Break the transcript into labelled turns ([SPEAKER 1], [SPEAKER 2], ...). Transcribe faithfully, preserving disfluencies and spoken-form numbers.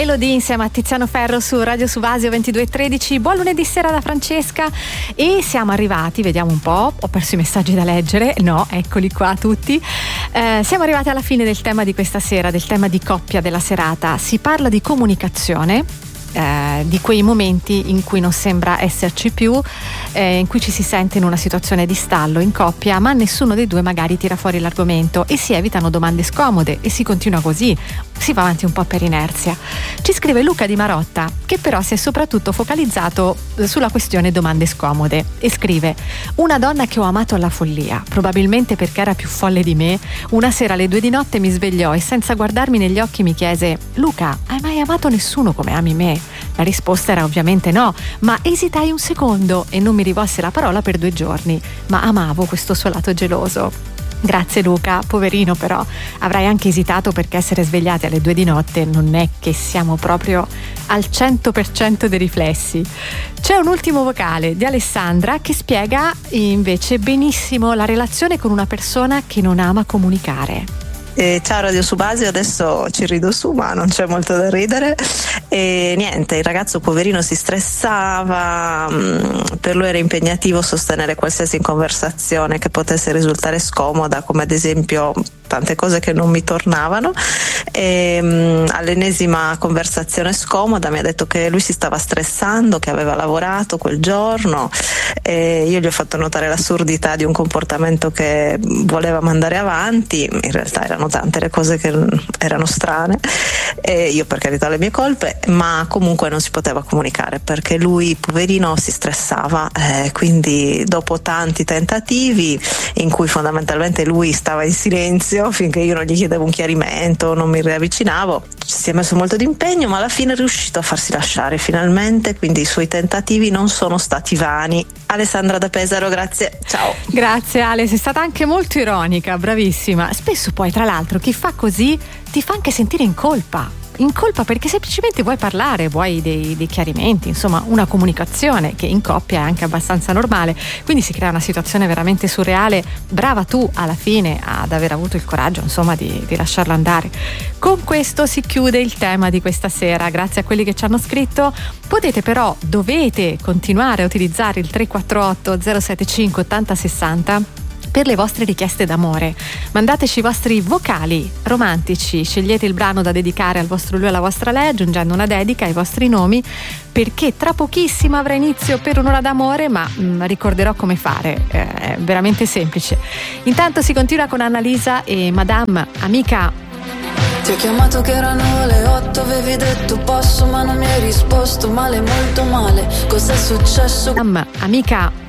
[SPEAKER 1] Elodie insieme a Tiziano Ferro su Radio Subasio ventidue e tredici. Buon lunedì sera da Francesca e siamo arrivati, vediamo un po', ho perso i messaggi da leggere, no, eccoli qua tutti. Eh, siamo arrivati alla fine del tema di questa sera, del tema di coppia della serata. Si parla di comunicazione, eh, di quei momenti in cui non sembra esserci più, eh, in cui ci si sente in una situazione di stallo in coppia, ma nessuno dei due magari tira fuori l'argomento e si evitano domande scomode e si continua così, si va avanti un po' per inerzia. Ci scrive Luca di Marotta, che però si è soprattutto focalizzato sulla questione domande scomode, e scrive: una donna che ho amato alla follia, probabilmente perché era più folle di me, una sera alle due di notte mi svegliò e senza guardarmi negli occhi mi chiese: Luca, hai mai amato nessuno come ami me? La risposta era ovviamente no, ma esitai un secondo e non mi rivolse la parola per due giorni, ma amavo questo suo lato geloso. Grazie Luca, poverino, però avrai anche esitato perché essere svegliati alle due di notte non è che siamo proprio al cento per cento dei riflessi. C'è un ultimo vocale di Alessandra che spiega invece benissimo la relazione con una persona che non ama comunicare.
[SPEAKER 2] Eh, ciao Radio Subasio, adesso ci rido su ma non c'è molto da ridere e niente, il ragazzo poverino si stressava, per lui era impegnativo sostenere qualsiasi conversazione che potesse risultare scomoda, come ad esempio tante cose che non mi tornavano, e um, all'ennesima conversazione scomoda mi ha detto che lui si stava stressando, che aveva lavorato quel giorno, e io gli ho fatto notare l'assurdità di un comportamento che voleva mandare avanti. In realtà erano tante le cose che erano strane, e io per carità le mie colpe, ma comunque non si poteva comunicare perché lui poverino si stressava, eh, quindi dopo tanti tentativi in cui fondamentalmente lui stava in silenzio finché io non gli chiedevo un chiarimento, non mi riavvicinavo, ci si è messo molto d'impegno, ma alla fine è riuscito a farsi lasciare finalmente, quindi i suoi tentativi non sono stati vani. Alessandra da Pesaro, grazie, ciao.
[SPEAKER 1] Grazie Ale, sei stata anche molto ironica, bravissima. Spesso poi tra l'altro chi fa così ti fa anche sentire in colpa in colpa perché semplicemente vuoi parlare, vuoi dei, dei chiarimenti, insomma una comunicazione che in coppia è anche abbastanza normale, quindi si crea una situazione veramente surreale. Brava tu alla fine ad aver avuto il coraggio insomma di, di lasciarlo andare. Con questo si chiude il tema di questa sera, grazie a quelli che ci hanno scritto. Potete però, dovete continuare a utilizzare il tre quattro otto zero sette cinque ottanta sessanta per le vostre richieste d'amore. Mandateci i vostri vocali romantici, scegliete il brano da dedicare al vostro lui o alla vostra lei aggiungendo una dedica ai vostri nomi, perché tra pochissimo avrà inizio Per un'ora d'amore, ma mh, ricorderò come fare, eh, è veramente semplice. Intanto si continua con Annalisa e Madame, Amica.
[SPEAKER 3] Ti ho chiamato che erano le otto, avevi detto posso ma non mi hai risposto, male, molto male, cos'è successo?
[SPEAKER 1] Madame, Amica.